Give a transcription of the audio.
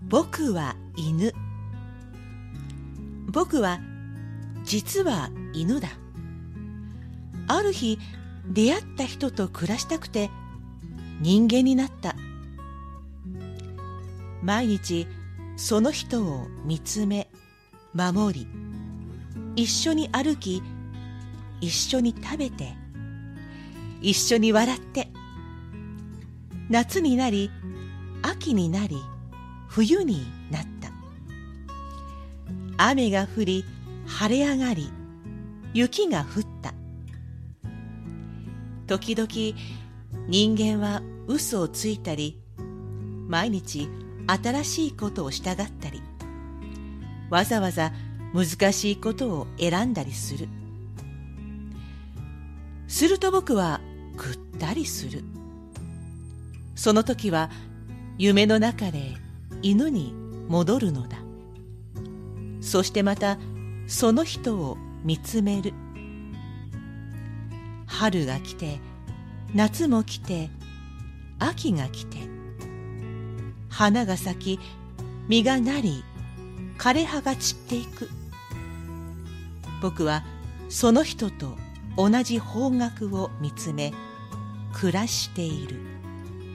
僕は犬。僕は実は犬だ。ある日、出会った人と暮らしたくて人間になった。毎日その人を見つめ、守り、一緒に歩き、一緒に食べて、一緒に笑って、夏になり、秋になり、冬になった。雨が降り、晴れ上がり、雪が降った。時々人間は嘘をついたり、毎日新しいことをしたがったり、わざわざ難しいことを選んだりする。すると僕はぐったりする。その時は夢の中で犬に戻るのだ。そしてまたその人を見つめる。春が来て、夏も来て、秋が来て、花が咲き、実がなり、枯れ葉が散っていく。僕はその人と同じ方角を見つめ、暮らしている。